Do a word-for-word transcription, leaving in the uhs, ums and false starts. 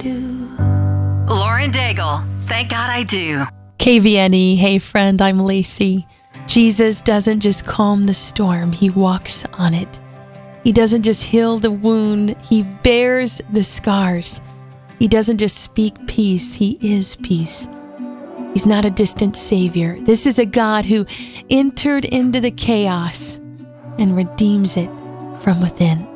do. Lauren Daigle, Thank God I Do. K V N E, hey friend, I'm Lacey. Jesus doesn't just calm the storm, he walks on it. He doesn't just heal the wound, he bears the scars. He doesn't just speak peace, he is peace. He's not a distant savior. This is a God who entered into the chaos and redeems it from within.